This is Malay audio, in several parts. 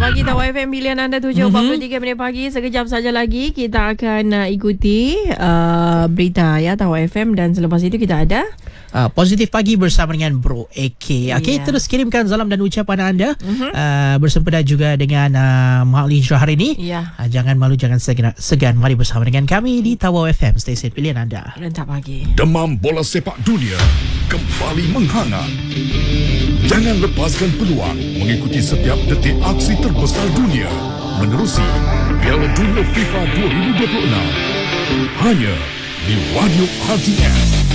Pagi Tawau FM, pilihan anda 7.43 minit pagi. Sekejap saja lagi kita akan ikuti berita ya Tawau FM, dan selepas itu kita ada Positif Pagi bersama dengan Bro AK. Okey, terus kirimkan salam dan ucapan anda bersempena juga dengan Mak Hijrah hari ini. Jangan malu, jangan segan. Mari bersama dengan kami di Tawau FM, stesen pilihan anda. Rentak pagi. Demam bola sepak dunia kembali menghangat. Jangan lepaskan peluang mengikuti setiap detik aksi terbesar dunia menerusi Piala Dunia FIFA 2026 hanya di Radio RTM.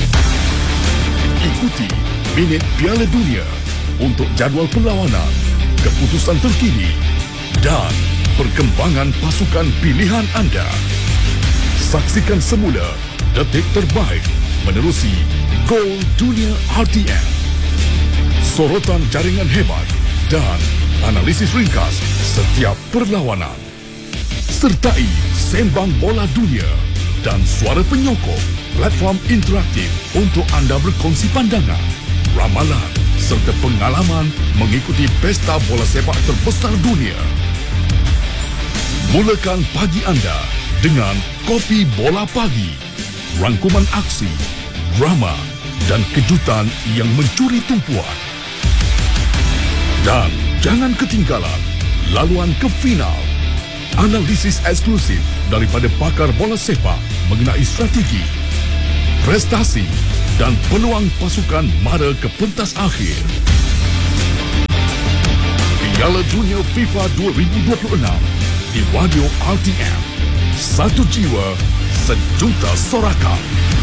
Ikuti minit Piala Dunia untuk jadual perlawanan, keputusan terkini dan perkembangan pasukan pilihan anda. Saksikan semula detik terbaik menerusi Gol Dunia RTM. Sorotan jaringan hebat dan analisis ringkas setiap perlawanan. Sertai Sembang Bola Dunia dan suara penyokong, platform interaktif untuk anda berkongsi pandangan, ramalan serta pengalaman mengikuti pesta bola sepak terbesar dunia. Mulakan pagi anda dengan Kopi Bola Pagi. Rangkuman aksi, drama dan kejutan yang mencuri tumpuan. Dan jangan ketinggalan laluan ke final. Analisis eksklusif daripada pakar bola sepak mengenai strategi, prestasi dan peluang pasukan mara ke pentas akhir. Piala Dunia FIFA 2026 di Radio RTM. Satu jiwa, sejuta sorakan.